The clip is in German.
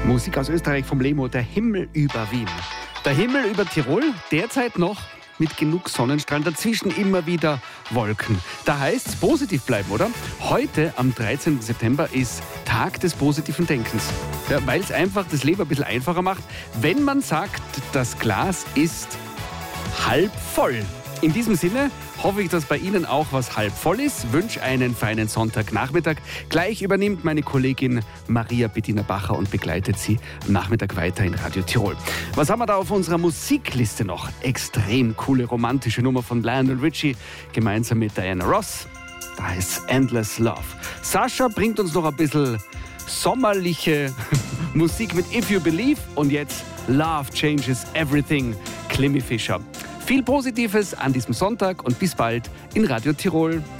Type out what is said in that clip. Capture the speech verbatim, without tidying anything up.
Musik aus Österreich vom Lemo, der Himmel über Wien. Der Himmel über Tirol, derzeit noch mit genug Sonnenstrahlen, dazwischen immer wieder Wolken. Da heißt es positiv bleiben, oder? Heute, am dreizehnten September, ist Tag des positiven Denkens. Ja, weil es einfach das Leben ein bisschen einfacher macht, wenn man sagt, das Glas ist halb voll. In diesem Sinne hoffe ich, dass bei Ihnen auch was halb voll ist. Wünsche einen feinen Sonntagnachmittag. Gleich übernimmt meine Kollegin Maria Bettina Bacher und begleitet Sie am Nachmittag weiter in Radio Tirol. Was haben wir da auf unserer Musikliste noch? Extrem coole romantische Nummer von Lionel Richie gemeinsam mit Diana Ross. Da heißt Endless Love. Sascha bringt uns noch ein bisschen sommerliche Musik mit If You Believe und jetzt Love Changes Everything, Clemmy Fischer. Viel Positives an diesem Sonntag und bis bald in Radio Tirol.